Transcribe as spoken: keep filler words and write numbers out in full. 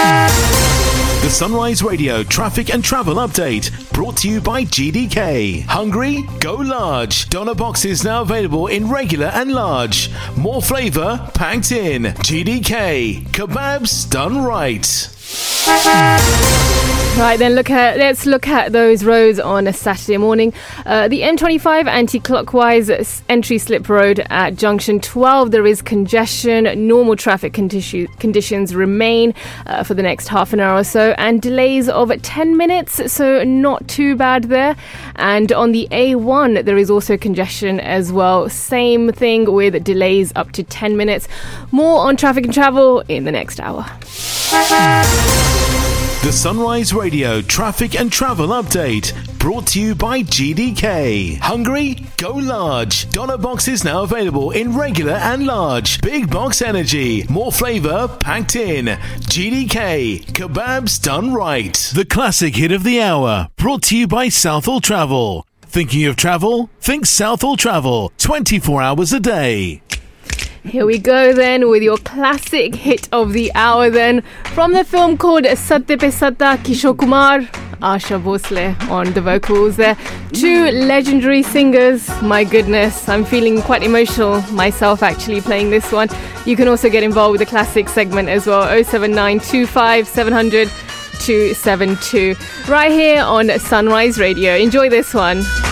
The Sunrise Radio traffic and travel update brought to you by G D K. Hungry? Go large. Doner boxes now available in regular and large. More flavour packed in. G D K. Kebabs done right. Right then, look at let's look at those roads on a Saturday morning. Uh, the M twenty-five anti-clockwise entry slip road at junction twelve. There is congestion. Normal traffic condi- conditions remain uh, for the next half an hour or so, and delays of ten minutes, so not too bad there. And on the A one, there is also congestion as well. Same thing with delays up to ten minutes. More on traffic and travel in the next hour. The Sunrise Radio traffic and travel update brought to you by G D K. Hungry? Go large. Doner boxes now available in regular and large. Big box energy. More flavour packed in. G D K. Kebabs done right. The classic hit of the hour brought to you by Southall Travel. Thinking of travel? Think Southall Travel. twenty-four hours a day. Here we go then with your classic hit of the hour then. From the film called Satya Pe Satya, Kishore Kumar, Asha Bhosle on the vocals there. Two legendary singers. My goodness, I'm feeling quite emotional myself actually playing this one. You can also get involved with the classic segment as well. oh seven nine two five seven hundred two seven two. Right here on Sunrise Radio. Enjoy this one.